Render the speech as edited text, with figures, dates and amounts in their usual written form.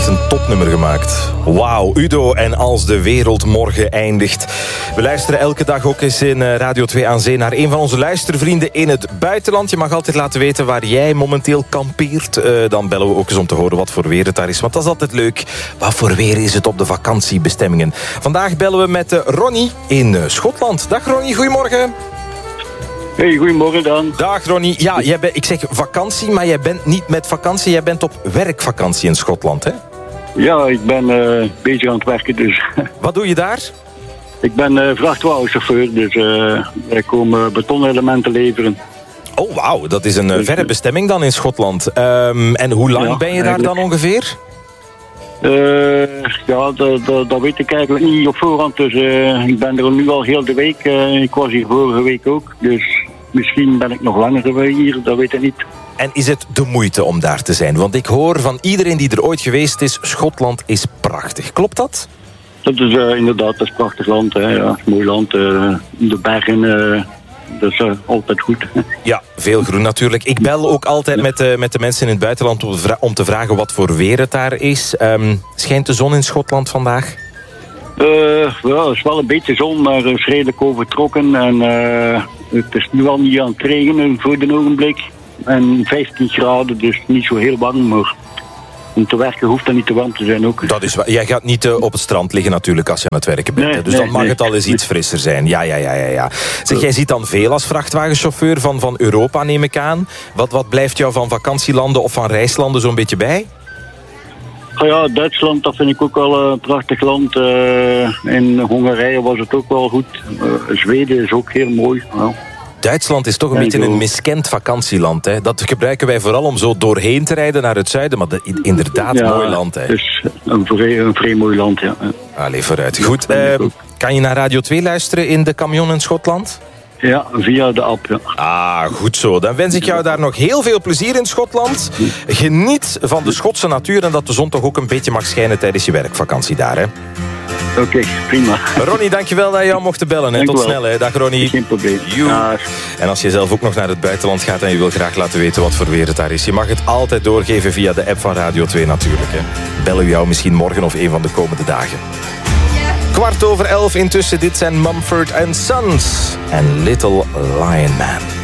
een topnummer gemaakt. Wauw, Udo en Als de wereld morgen eindigt. We luisteren elke dag ook eens in Radio 2 aan Zee naar een van onze luistervrienden in het buitenland. Je mag altijd laten weten waar jij momenteel kampeert. Dan bellen we ook eens om te horen wat voor weer het daar is. Want dat is altijd leuk. Wat voor weer is het op de vakantiebestemmingen? Vandaag bellen we met Ronnie in Schotland. Dag Ronnie, goedemorgen. Hey, goedemorgen dan. Dag Ronnie. Ja, ik zeg vakantie, maar jij bent niet met vakantie. Jij bent op werkvakantie in Schotland, hè? Ja, ik ben bezig aan het werken, dus. Wat doe je daar? Ik ben vrachtwagenchauffeur, dus wij komen betonelementen leveren. Oh, wauw. Dat is een verre bestemming dan in Schotland. En hoe lang ben je daar dan ongeveer? Dat weet ik eigenlijk niet op voorhand. Dus ik ben er nu al heel de week. Ik was hier vorige week ook. Dus misschien ben ik nog langer hier, dat weet ik niet. En is het de moeite om daar te zijn? Want ik hoor van iedereen die er ooit geweest is, Schotland is prachtig. Klopt dat? Dat is inderdaad, dat is een prachtig land. Hè. Ja, een mooi land. De bergen... Dat is altijd goed. Ja, veel groen natuurlijk. Ik bel ook altijd met de mensen in het buitenland om te vragen wat voor weer het daar is. Schijnt de zon in Schotland vandaag? Ja, het is wel een beetje zon, maar het is redelijk overtrokken. En het is nu al niet aan het regenen voor het ogenblik. En 15 graden, dus niet zo heel warm, maar... Om te werken hoeft dat niet te warm te zijn ook. Dat is waar. Jij gaat niet op het strand liggen natuurlijk als je aan het werken bent. Nee, dus dan mag het al eens iets frisser zijn. Ja. Zeg, jij ziet dan veel als vrachtwagenchauffeur van Europa, neem ik aan. Wat blijft jou van vakantielanden of van reislanden zo'n beetje bij? Ja, Duitsland, dat vind ik ook wel een prachtig land. In Hongarije was het ook wel goed. Zweden is ook heel mooi. Ja. Duitsland is toch een beetje een miskend vakantieland. Hè? Dat gebruiken wij vooral om zo doorheen te rijden naar het zuiden. Maar inderdaad, een mooi land. Hè? Het is een vrij mooi land, ja. Allee, vooruit. Goed, kan je naar Radio 2 luisteren in de camion in Schotland? Ja, via de app, ja. Ah, goed zo. Dan wens ik jou daar nog heel veel plezier in Schotland. Geniet van de Schotse natuur en dat de zon toch ook een beetje mag schijnen tijdens je werkvakantie daar, hè? Oké, prima. Ronnie, dankjewel dat je jou mocht bellen. Hè. Tot snel, hè. Dag Ronnie. Geen probleem. En als je zelf ook nog naar het buitenland gaat en je wil graag laten weten wat voor weer het daar is, je mag het altijd doorgeven via de app van Radio 2 natuurlijk. Hè. Bellen we jou misschien morgen of een van de komende dagen. 11:15 intussen, dit zijn Mumford & Sons en Little Lion Man.